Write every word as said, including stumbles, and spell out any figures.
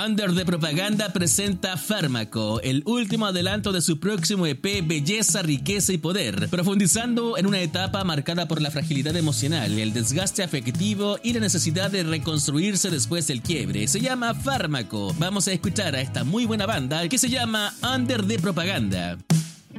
Under de Propaganda presenta Fármaco, el último adelanto de su próximo E P Belleza, Riqueza y Poder, profundizando en una etapa marcada por la fragilidad emocional, el desgaste afectivo y la necesidad de reconstruirse después del quiebre. Se llama Fármaco. Vamos a escuchar a esta muy buena banda que se llama Under de Propaganda.